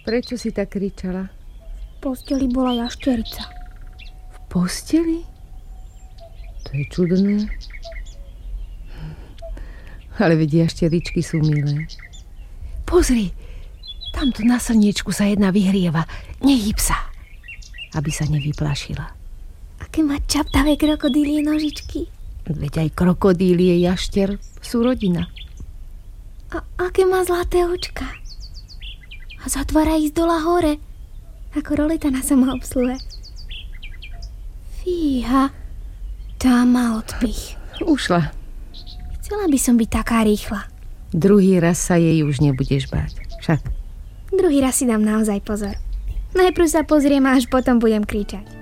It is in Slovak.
Prečo si tak kričala? V posteli bola jašterica. V posteli? To je čudné. Ale veď jašteričky sú milé. Pozri, tamto na slniečku sa jedna vyhrieva. Nehyb sa, aby sa nevyplašila. Aké má čaptavé krokodílie nožičky. Veď aj krokodílie, jašter sú rodina. A aké má zlaté očka. A zatvára ísť dola hore, ako roleta na samoobsluhe. Fíha, tá má odpich. Ušla. Chcela by som byť taká rýchla. Druhý raz sa jej už nebudeš báť. Však. Druhý raz si dám naozaj pozor. Najprv sa pozriem a až potom budem kričať.